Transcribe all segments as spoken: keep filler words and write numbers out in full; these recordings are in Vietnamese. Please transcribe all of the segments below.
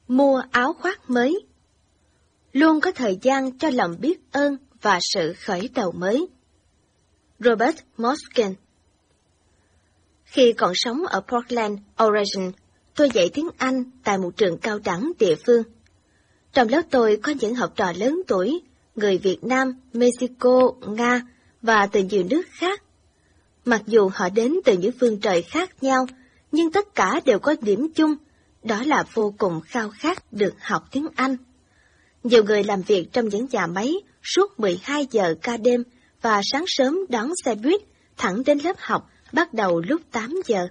mua áo khoác mới. Luôn có thời gian cho lòng biết ơn và sự khởi đầu mới. Robert Moskin. Khi còn sống ở Portland, Oregon, tôi dạy tiếng Anh tại một trường cao đẳng địa phương. Trong lớp tôi có những học trò lớn tuổi, người Việt Nam, Mexico, Nga và từ nhiều nước khác. Mặc dù họ đến từ những phương trời khác nhau, nhưng tất cả đều có điểm chung, đó là vô cùng khao khát được học tiếng Anh. Nhiều người làm việc trong những nhà máy suốt mười hai giờ ca đêm và sáng sớm đón xe buýt thẳng đến lớp học bắt đầu lúc tám giờ.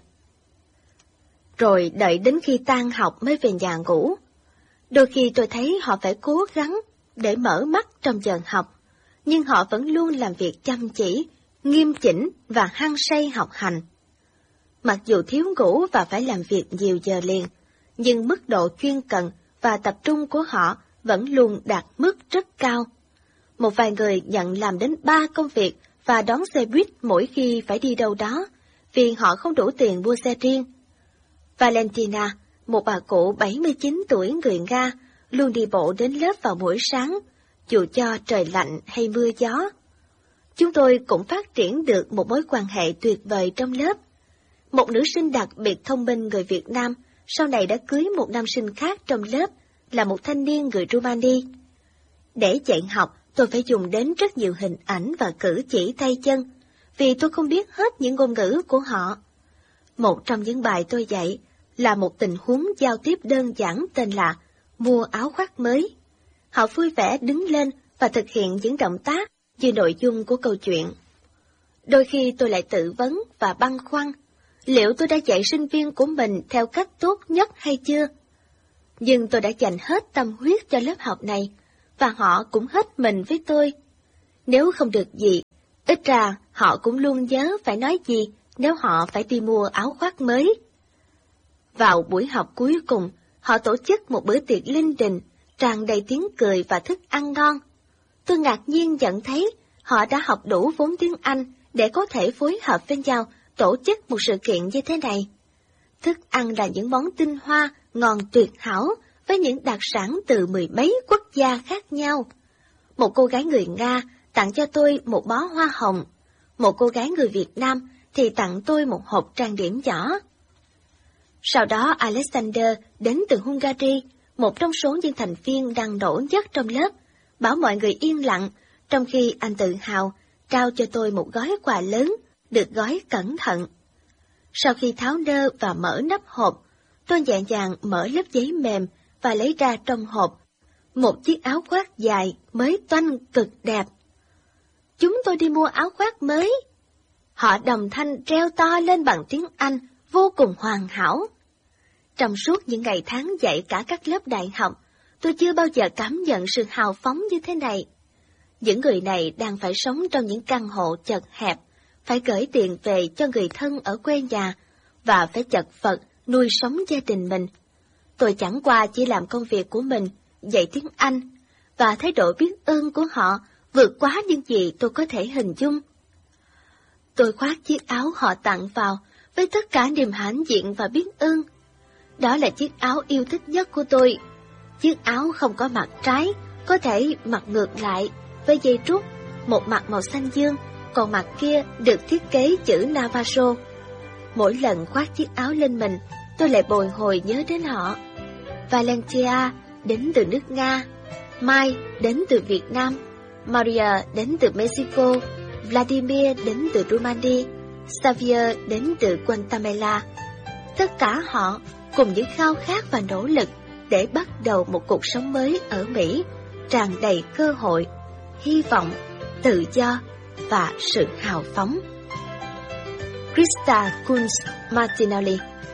Rồi đợi đến khi tan học mới về nhà ngủ. Đôi khi tôi thấy họ phải cố gắng để mở mắt trong giờ học, nhưng họ vẫn luôn làm việc chăm chỉ, nghiêm chỉnh và hăng say học hành. Mặc dù thiếu ngủ và phải làm việc nhiều giờ liền, nhưng mức độ chuyên cần và tập trung của họ vẫn luôn đạt mức rất cao. Một vài người nhận làm đến ba công việc và đón xe buýt mỗi khi phải đi đâu đó, vì họ không đủ tiền mua xe riêng. Valentina, một bà cụ bảy mươi chín tuổi người Nga, luôn đi bộ đến lớp vào buổi sáng, dù cho trời lạnh hay mưa gió. Chúng tôi cũng phát triển được một mối quan hệ tuyệt vời trong lớp. Một nữ sinh đặc biệt thông minh người Việt Nam sau này đã cưới một nam sinh khác trong lớp, là một thanh niên người Rumani. Để dạy học, tôi phải dùng đến rất nhiều hình ảnh và cử chỉ tay chân, vì tôi không biết hết những ngôn ngữ của họ. Một trong những bài tôi dạy là một tình huống giao tiếp đơn giản tên là mua áo khoác mới. Họ vui vẻ đứng lên và thực hiện những động tác như nội dung của câu chuyện. Đôi khi tôi lại tự vấn và băn khoăn, liệu tôi đã dạy sinh viên của mình theo cách tốt nhất hay chưa? Nhưng tôi đã dành hết tâm huyết cho lớp học này, và họ cũng hết mình với tôi. Nếu không được gì, ít ra họ cũng luôn nhớ phải nói gì nếu họ phải đi mua áo khoác mới. Vào buổi học cuối cùng, họ tổ chức một bữa tiệc linh đình, tràn đầy tiếng cười và thức ăn ngon. Tôi ngạc nhiên nhận thấy họ đã học đủ vốn tiếng Anh để có thể phối hợp với nhau tổ chức một sự kiện như thế này. Thức ăn là những món tinh hoa, ngon tuyệt hảo, với những đặc sản từ mười mấy quốc gia khác nhau. Một cô gái người Nga tặng cho tôi một bó hoa hồng, một cô gái người Việt Nam thì tặng tôi một hộp trang điểm nhỏ. Sau đó Alexander đến từ Hungary, một trong số những thành viên năng nổ nhất trong lớp, bảo mọi người yên lặng, trong khi anh tự hào trao cho tôi một gói quà lớn, được gói cẩn thận. Sau khi tháo nơ và mở nắp hộp, tôi nhẹ nhàng mở lớp giấy mềm và lấy ra trong hộp một chiếc áo khoác dài mới toanh cực đẹp. Chúng tôi đi mua áo khoác mới. Họ đồng thanh reo to lên bằng tiếng Anh, vô cùng hoàn hảo. Trong suốt những ngày tháng dạy cả các lớp đại học, tôi chưa bao giờ cảm nhận sự hào phóng như thế này. Những người này đang phải sống trong những căn hộ chật hẹp, phải gửi tiền về cho người thân ở quê nhà, và phải chật vật nuôi sống gia đình mình. Tôi chẳng qua chỉ làm công việc của mình, dạy tiếng Anh, và thái độ biết ơn của họ vượt quá những gì tôi có thể hình dung. Tôi khoác chiếc áo họ tặng vào với tất cả niềm hãnh diện và biết ơn. Đó là chiếc áo yêu thích nhất của tôi. Chiếc áo không có mặt trái, có thể mặc ngược lại, với dây trúc, một mặt màu xanh dương, còn mặt kia được thiết kế chữ Navajo. Mỗi lần khoác chiếc áo lên mình, tôi lại bồi hồi nhớ đến họ. Valentia đến từ nước Nga, Mai đến từ Việt Nam, Maria đến từ Mexico, Vladimir đến từ Rumani, Xavier đến từ Guatemala. Tất cả họ cùng những khao khát và nỗ lực để bắt đầu một cuộc sống mới ở Mỹ, tràn đầy cơ hội, hy vọng, tự do và sự hào phóng. Krista Kunz Martinelli.